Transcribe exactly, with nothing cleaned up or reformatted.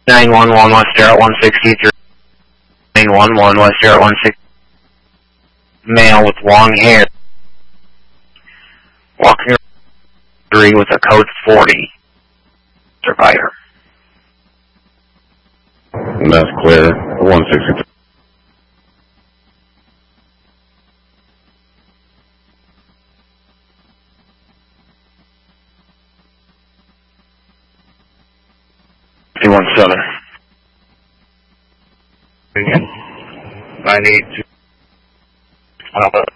nine one one West Jarrett one sixty-three. nine one one West Jarrett one sixty-three. Male with long hair. Walking three with a code forty. Survivor. That's clear. one sixty-three. fifty-one Southern. nine eight two.